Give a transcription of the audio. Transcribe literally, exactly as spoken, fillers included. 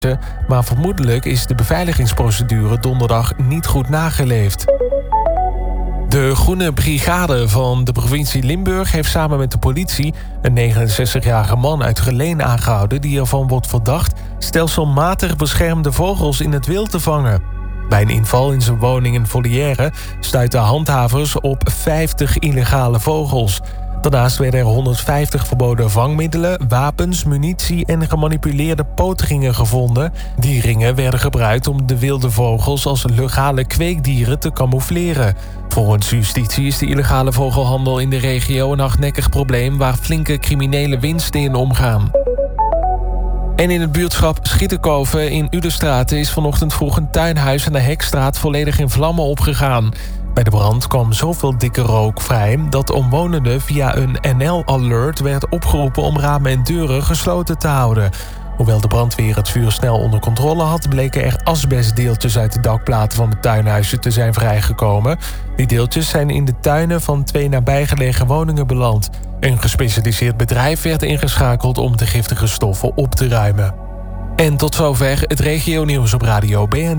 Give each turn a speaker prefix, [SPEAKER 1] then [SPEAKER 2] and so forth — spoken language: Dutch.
[SPEAKER 1] maar vermoedelijk is de beveiligingsprocedure donderdag niet goed nageleefd. De Groene Brigade van de provincie Limburg heeft samen met de politie een negenenzestigjarige man uit Geleen aangehouden die ervan wordt verdacht stelselmatig beschermde vogels in het wild te vangen. Bij een inval in zijn woning in Volière stuitten handhavers op vijftig illegale vogels. Daarnaast werden er honderdvijftig verboden vangmiddelen, wapens, munitie en gemanipuleerde pootringen gevonden. Die ringen werden gebruikt om de wilde vogels als legale kweekdieren te camoufleren. Volgens justitie is de illegale vogelhandel in de regio een hardnekkig probleem waar flinke criminele winsten in omgaan. En in het buurtschap Schitterkoven in Uderstraat is vanochtend vroeg een tuinhuis aan de Hekstraat volledig in vlammen opgegaan. Bij de brand kwam zoveel dikke rook vrij dat omwonenden via een N L-alert werd opgeroepen om ramen en deuren gesloten te houden. Hoewel de brandweer het vuur snel onder controle had, bleken er asbestdeeltjes uit de dakplaten van de tuinhuizen te zijn vrijgekomen. Die deeltjes zijn in de tuinen van twee nabijgelegen woningen beland. Een gespecialiseerd bedrijf werd ingeschakeld om de giftige stoffen op te ruimen. En tot zover het regionieuws op Radio B N.